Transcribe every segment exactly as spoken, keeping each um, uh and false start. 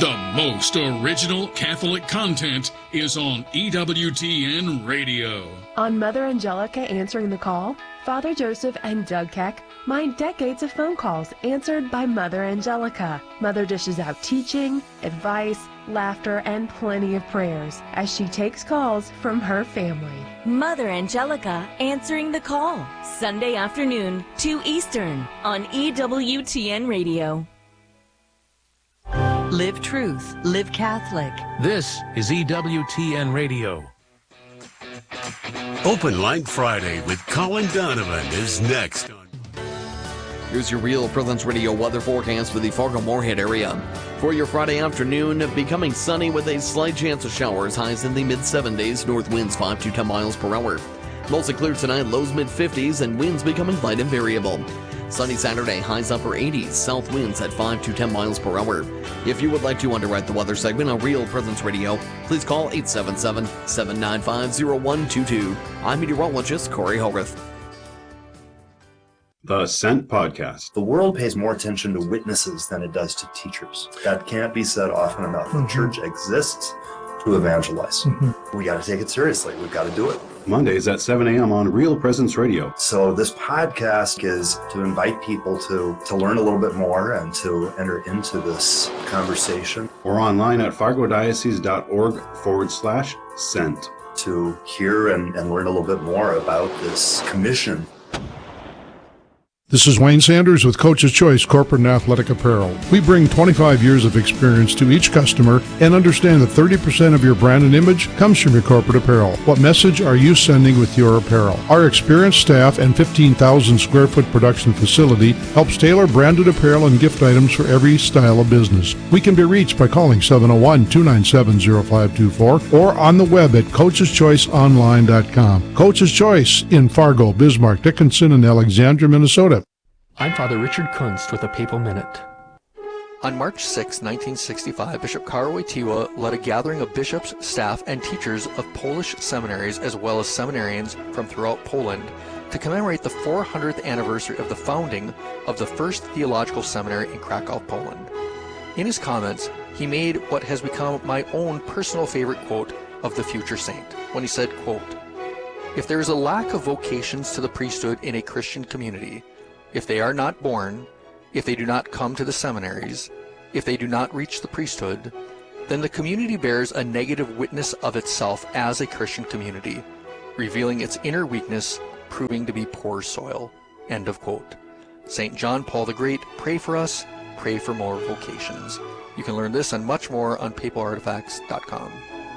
The most original Catholic content is on E W T N Radio. On Mother Angelica Answering the Call, Father Joseph and Doug Keck mine decades of phone calls answered by Mother Angelica. Mother dishes out teaching, advice, laughter, and plenty of prayers as she takes calls from her family. Mother Angelica Answering the Call, Sunday afternoon, two Eastern, on E W T N Radio. Live truth, live Catholic. This is E W T N Radio. Open Line Friday with Colin Donovan is next. Here's your Real Presence Radio weather forecast for the Fargo-Moorhead area. For your Friday afternoon, becoming sunny with a slight chance of showers, highs in the mid seventies, north winds five to ten miles per hour. Mostly clear tonight, lows mid fifties, and winds becoming light and variable. Sunny Saturday, highs upper eighties, south winds at five to ten miles per hour. If you would like to underwrite the weather segment on Real Presence Radio, please call eight seven seven, seven nine five, zero one two two. I'm meteorologist Corey Hogarth. The Sent Podcast. The world pays more attention to witnesses than it does to teachers. That can't be said often enough. The mm-hmm. church exists to evangelize. Mm-hmm. We got to take it seriously. We've got to do it. Mondays at seven a.m. on Real Presence Radio. So this podcast is to invite people to, to learn a little bit more and to enter into this conversation. Or online at fargodiocese.org forward slash sent. To hear and, and learn a little bit more about this commission. This is Wayne Sanders with Coach's Choice Corporate and Athletic Apparel. We bring twenty-five years of experience to each customer and understand that thirty percent of your brand and image comes from your corporate apparel. What message are you sending with your apparel? Our experienced staff and fifteen thousand square foot production facility helps tailor branded apparel and gift items for every style of business. We can be reached by calling seven oh one, two nine seven, oh five two four or on the web at coaches choice online dot com. Coach's Choice in Fargo, Bismarck, Dickinson, and Alexandria, Minnesota. I'm Father Richard Kunst with a Papal Minute. On March sixth, nineteen sixty-five, Bishop Karol Wojtyła led a gathering of bishops, staff, and teachers of Polish seminaries as well as seminarians from throughout Poland to commemorate the four hundredth anniversary of the founding of the first theological seminary in Krakow, Poland. In his comments, he made what has become my own personal favorite quote of the future saint, when he said, quote, "If there is a lack of vocations to the priesthood in a Christian community, if they are not born, if they do not come to the seminaries, if they do not reach the priesthood, then the community bears a negative witness of itself as a Christian community, revealing its inner weakness, proving to be poor soil." End of quote. Saint John Paul the Great, pray for us, pray for more vocations. You can learn this and much more on papal artifacts dot com.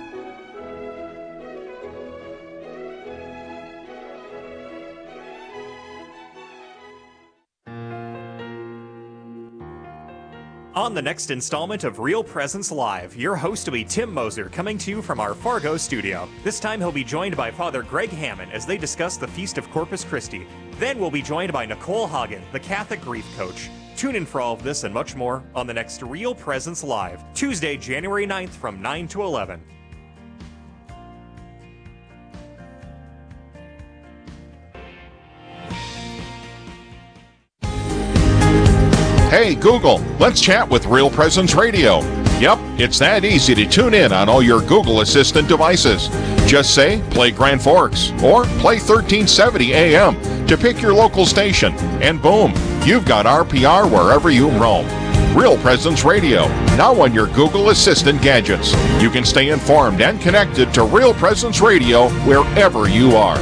On the next installment of Real Presence Live, your host will be Tim Moser, coming to you from our Fargo studio. This time he'll be joined by Father Greg Hammond as they discuss the Feast of Corpus Christi. Then we'll be joined by Nicole Hagen, the Catholic grief coach. Tune in for all of this and much more on the next Real Presence Live, Tuesday, January ninth from nine to eleven. Hey Google, let's chat with Real Presence Radio. Yep, it's that easy to tune in on all your Google Assistant devices. Just say, play Grand Forks, or play thirteen seventy A M to pick your local station, and boom, you've got R P R wherever you roam. Real Presence Radio, now on your Google Assistant gadgets. You can stay informed and connected to Real Presence Radio wherever you are.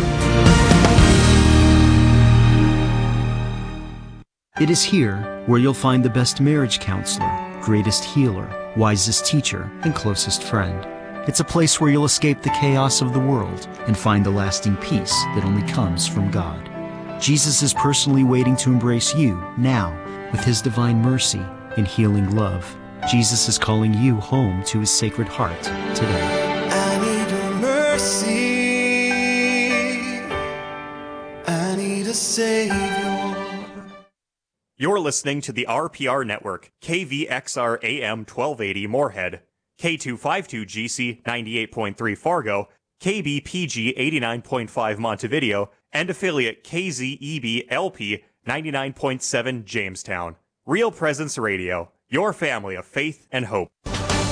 It is here where you'll find the best marriage counselor, greatest healer, wisest teacher, and closest friend. It's a place where you'll escape the chaos of the world and find the lasting peace that only comes from God. Jesus is personally waiting to embrace you now with his divine mercy and healing love. Jesus is calling you home to his sacred heart today. I need a mercy. I need a Savior. You're listening to the R P R Network, K V X R A M twelve eighty Moorhead, K two fifty-two G C ninety-eight point three Fargo, K B P G eighty-nine point five Montevideo, and affiliate K Z E B L P ninety-nine point seven Jamestown. Real Presence Radio, your family of faith and hope.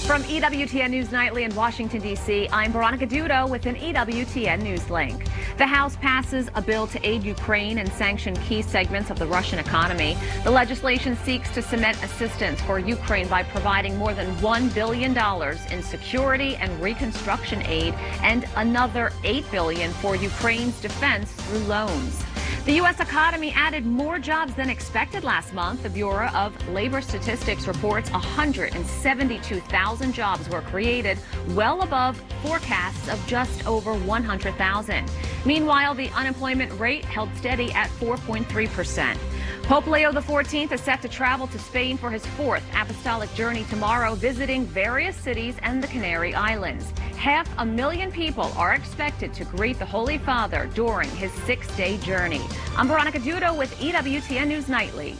From E W T N News Nightly in Washington, D C, I'm Veronica Dudo with an E W T N News link. The House passes a bill to aid Ukraine and sanction key segments of the Russian economy. The legislation seeks to cement assistance for Ukraine by providing more than one billion dollars in security and reconstruction aid and another eight billion dollars for Ukraine's defense through loans. The U S economy added more jobs than expected last month. The Bureau of Labor Statistics reports one hundred seventy-two thousand jobs were created, well above forecasts of just over one hundred thousand. Meanwhile, the unemployment rate held steady at four point three percent. Pope Leo the fourteenth is set to travel to Spain for his fourth apostolic journey tomorrow, visiting various cities and the Canary Islands. Half a million people are expected to greet the Holy Father during his six-day journey. I'm Veronica Dudo with E W T N News Nightly.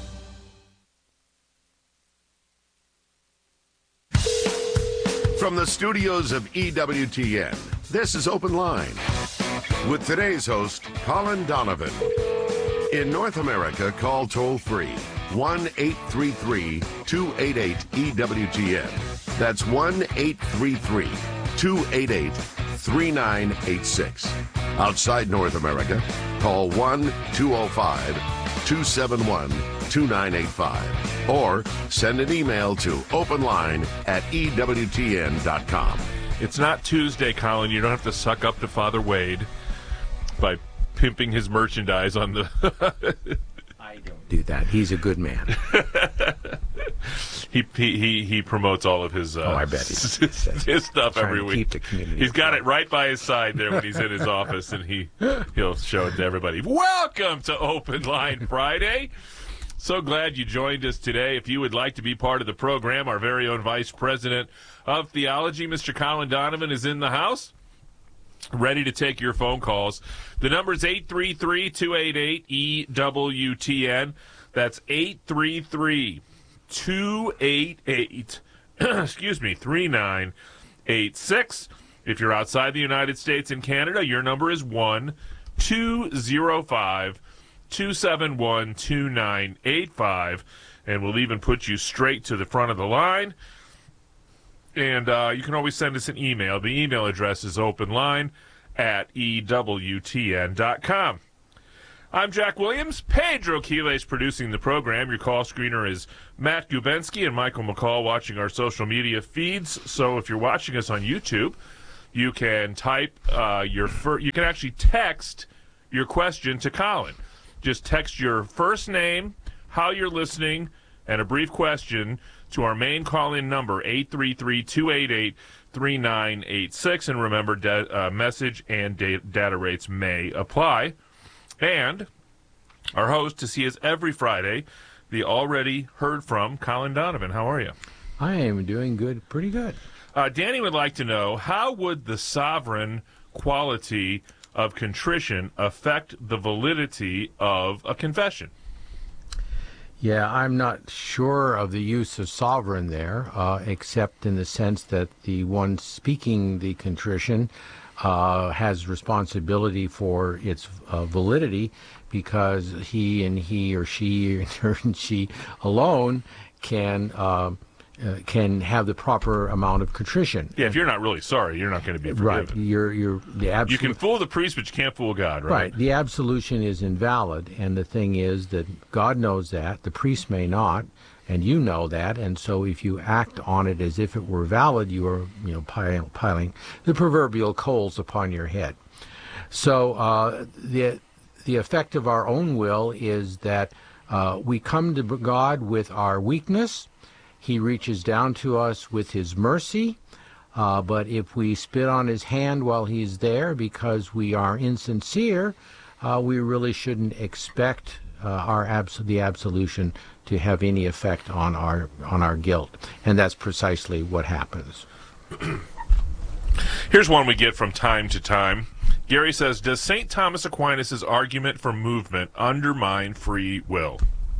From the studios of E W T N, this is Open Line with today's host, Colin Donovan. In North America, call toll-free one eight three three, two eight eight, E W T N. That's one eight three three, two eight eight, three nine eight six. Outside North America, call one two zero five, two seven one, two nine eight five or send an email to openline at E W T N dot com. It's not Tuesday, Colin. You don't have to suck up to Father Wade by pimping his merchandise on the... I don't do that. He's a good man. he, he he he promotes all of his uh, oh, I bet he his, his stuff every week. Keep the community he's got it right by his side there when he's in his office, and he he'll show it to everybody. Welcome to Open Line Friday. So glad you joined us today. If you would like to be part of the program, our very own Vice President of Theology, Mister Colin Donovan, is in the house, ready to take your phone calls. The number is eight three three, two eight eight, E W T N. That's eight three three, two eight eight, excuse me, three nine eight six. If you're outside the United States and Canada, your number is one two zero five, two seven one, two nine eight five. And we'll even put you straight to the front of the line. And uh, you can always send us an email. The email address is openline at E W T N dot com. I'm Jack Williams. Pedro Quiles producing the program. Your call screener is Matt Gubensky and Michael McCall watching our social media feeds. So if you're watching us on YouTube, you can type uh, your fir- you can actually text your question to Colin. Just text your first name, how you're listening, and a brief question to our main call-in number, eight three three, two eight eight, three nine eight six. And remember, da- uh, message and da- data rates may apply. And our host, to see us every Friday, the already heard from Colin Donovan. How are you? I am doing good, pretty good. Uh, Danny would like to know, how would the sovereign quality of contrition affect the validity of a confession? Yeah, I'm not sure of the use of sovereign there, uh, except in the sense that the one speaking the contrition uh, has responsibility for its uh, validity, because he and he or she or her and she alone can uh, uh, can have the proper amount of contrition. Yeah, if you're not really sorry, you're not going to be forgiven. Right. You're you're the absolute. You can fool the priest, but you can't fool God, right? Right. The absolution is invalid, and the thing is that God knows that, the priest may not, and you know that, and so if you act on it as if it were valid, you are, you know, piling, piling the proverbial coals upon your head. So uh, the the effect of our own will is that uh, we come to God with our weakness. He reaches down to us with his mercy. Uh, but if we spit on his hand while he's there because we are insincere, uh, we really shouldn't expect uh, our abs- the absolution to have any effect on our on our guilt. And that's precisely what happens. Here's one we get from time to time. Gary says, does Saint Thomas Aquinas' argument for movement undermine free will?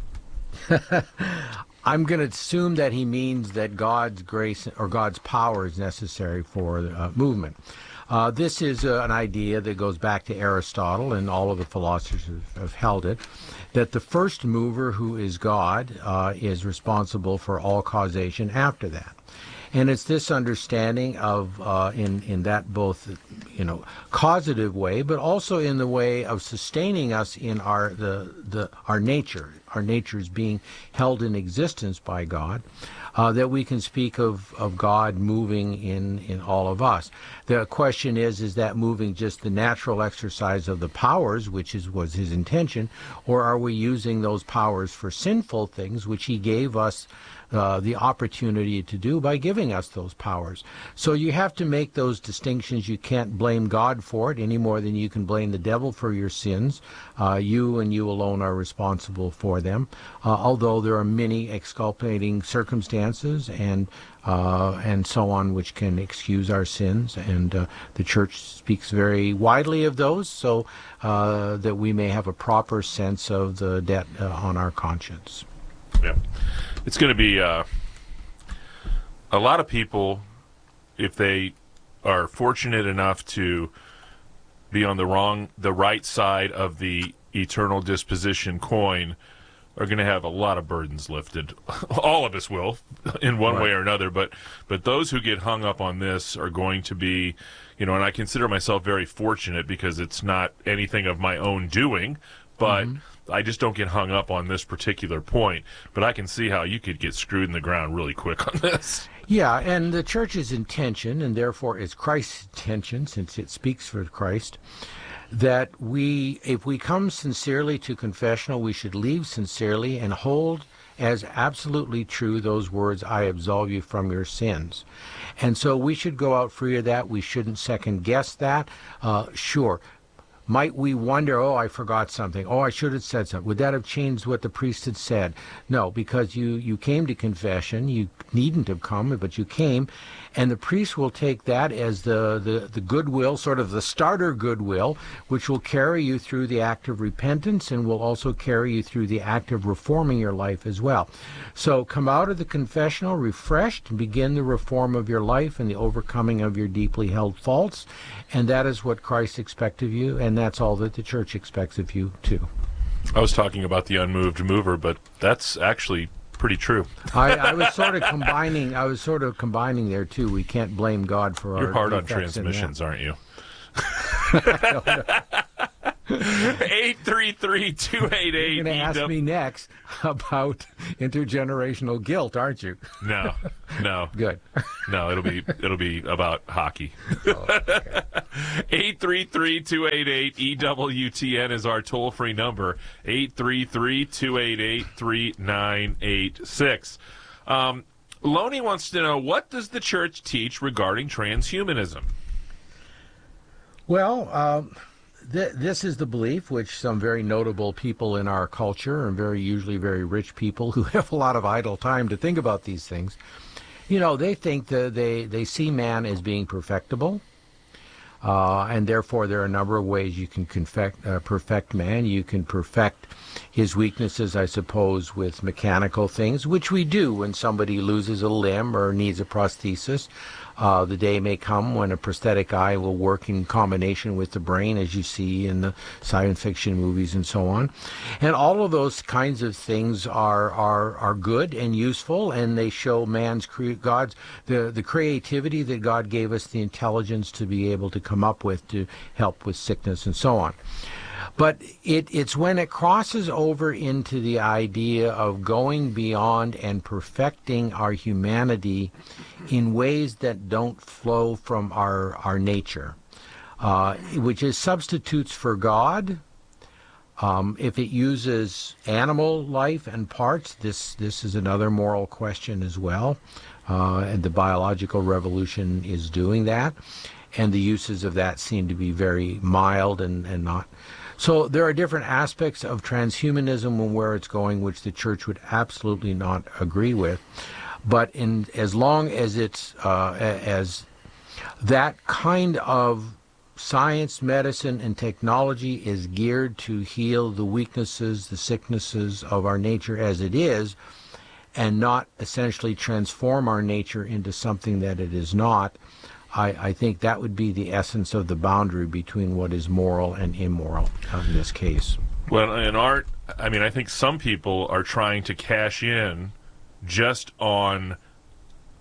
I'm going to assume that he means that God's grace or God's power is necessary for uh, movement. Uh, this is uh, an idea that goes back to Aristotle, and all of the philosophers have, have held it, that the first mover, who is God, uh, is responsible for all causation after that. And it's this understanding of, uh, in, in that both, you know, causative way, but also in the way of sustaining us in our, the, the, our nature. Our nature is being held in existence by God, uh, that we can speak of, of God moving in, in all of us. The question is, is that moving just the natural exercise of the powers, which is was his intention, or are we using those powers for sinful things, which he gave us Uh, the opportunity to do by giving us those powers? So you have to make those distinctions. You can't blame God for it any more than you can blame the devil for your sins. Uh, you and you alone are responsible for them, uh, although there are many exculpating circumstances and uh, and so on which can excuse our sins, and uh, the church speaks very widely of those, so uh, that we may have a proper sense of the debt uh, on our conscience. Yeah. It's going to be uh, a lot of people, if they are fortunate enough to be on the wrong, the right side of the eternal disposition coin, are going to have a lot of burdens lifted. All of us will, in one Right. way or another. But but those who get hung up on this are going to be, you know, and I consider myself very fortunate because it's not anything of my own doing, but. Mm-hmm. I just don't get hung up on this particular point, but I can see how you could get screwed in the ground really quick on this. Yeah, and the church's intention, and therefore it's Christ's intention, since it speaks for Christ, that we, if we come sincerely to confessional, we should leave sincerely and hold as absolutely true those words, I absolve you from your sins. And so we should go out free of that. We shouldn't second guess that. Uh, sure. Might we wonder, oh, I forgot something. Oh, I should have said something. Would that have changed what the priest had said? No, because you, you came to confession. You needn't have come, but you came. And the priest will take that as the, the, the goodwill, sort of the starter goodwill, which will carry you through the act of repentance and will also carry you through the act of reforming your life as well. So come out of the confessional refreshed and begin the reform of your life and the overcoming of your deeply held faults. And that is what Christ expects of you, and that's all that the church expects of you, too. I was talking about the unmoved mover, but that's actually pretty true. I, I was sort of combining. I was sort of combining there too. We can't blame God for You're our. hard on defects transmissions, in aren't you? eight three three, two eight eight You're going to ask me next about intergenerational guilt, aren't you? No, no. Good. No, it'll be it'll be about hockey. Oh, okay. eight three three, two eight eight, E W T N is our toll-free number. eight three three, two eight eight, three nine eight six. Um, Loney wants to know, what does the church teach regarding transhumanism? Well, um, th- this is the belief which some very notable people in our culture, and very usually very rich people who have a lot of idle time to think about these things, you know, they think that they, they see man as being perfectible. Uh, and therefore, there are a number of ways you can confect, uh, perfect man. You can perfect his weaknesses, I suppose, with mechanical things, which we do when somebody loses a limb or needs a prosthesis. Uh, the day may come when a prosthetic eye will work in combination with the brain, as you see in the science fiction movies and so on. And all of those kinds of things are are, are good and useful, and they show man's cre- God's the the creativity that God gave us, the intelligence to be able to come up with to help with sickness and so on. But it, it's when it crosses over into the idea of going beyond and perfecting our humanity in ways that don't flow from our, our nature, uh, which is substitutes for God. Um, if it uses animal life and parts, this, this is another moral question as well. Uh, and the biological revolution is doing that. And the uses of that seem to be very mild and, and not... So there are different aspects of transhumanism and where it's going, which the church would absolutely not agree with. But in as long as it's uh, as that kind of science, medicine, and technology is geared to heal the weaknesses, the sicknesses of our nature as it is, and not essentially transform our nature into something that it is not, I, I think that would be the essence of the boundary between what is moral and immoral in this case. Well, in art, I mean, I think some people are trying to cash in just on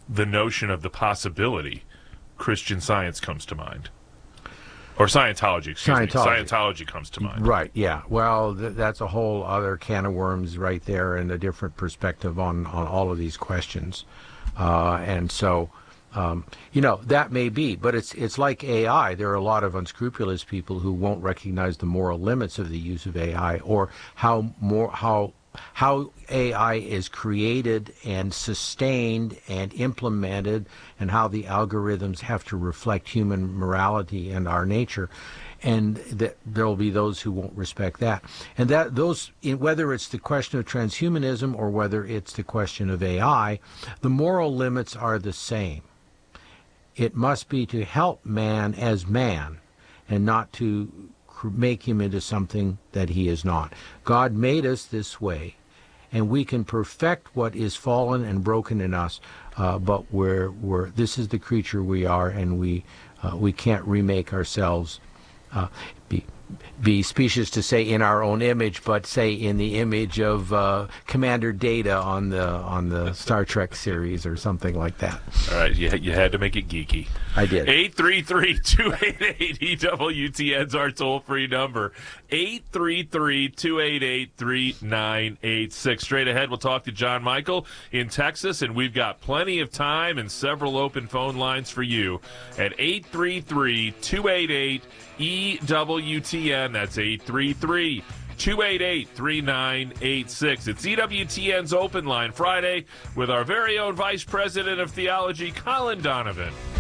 the notion of the possibility, Christian Science comes to mind. Or Scientology, excuse Scientology. me. Scientology comes to mind. Right, yeah. Well, th- that's a whole other can of worms right there, and a different perspective on, on all of these questions. Uh, and so, um, you know, that may be, but it's it's like A I. There are a lot of unscrupulous people who won't recognize the moral limits of the use of A I, or how more how how A I is created and sustained and implemented, and how the algorithms have to reflect human morality and our nature. And that there will be those who won't respect that. And that those, whether it's the question of transhumanism or whether it's the question of A I, the moral limits are the same. It must be to help man as man, and not to make him into something that he is not. God made us this way, and we can perfect what is fallen and broken in us, uh, but we're, we're, this is the creature we are, and we, uh, we can't remake ourselves. Uh, be, be specious to say in our own image, but say in the image of uh, Commander Data on the on the Star Trek series or something like that. All right, you, you had to make it geeky. I did. eight three three, two eight eight, E W T N's our toll-free number. eight three three, two eight eight, three nine eight six. Straight ahead, we'll talk to John Michael in Texas, and we've got plenty of time and several open phone lines for you at eight three three, two eight eight, E W T N. That's eight three three, two eight eight, three nine eight six. It's E W T N's Open Line Friday with our very own Vice President of Theology, Colin Donovan.